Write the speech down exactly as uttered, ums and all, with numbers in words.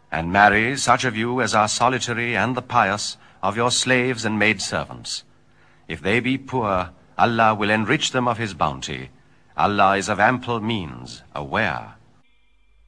and marry such of you as are solitary and the pious of your slaves and maidservants. If they be poor, Allah will enrich them of his bounty. Allah is of ample means, aware.